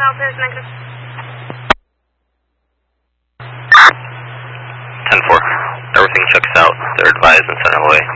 Delta is negative. 10-4. Everything checks out. They're advised and sent away.